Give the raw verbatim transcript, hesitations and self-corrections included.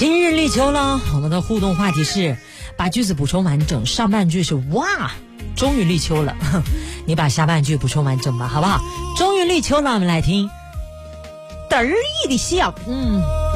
今日立秋了，我们的互动话题是把句子补充完整，上半句是哇，终于立秋了，你把下半句补充完整吧，好不好？终于立秋了，我们来听得意的笑，嗯。